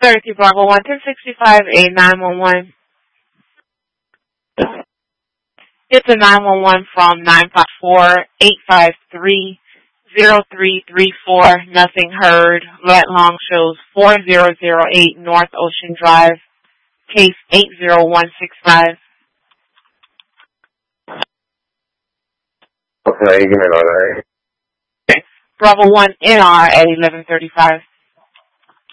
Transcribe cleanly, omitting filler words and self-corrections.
30 Bravo 1, 1065 911. It's a 911 from 954-853-0334. Nothing heard. Lat long shows 4008 North Ocean Drive. Case 80165. Okay, give me another. Bravo 1 NR at 1135.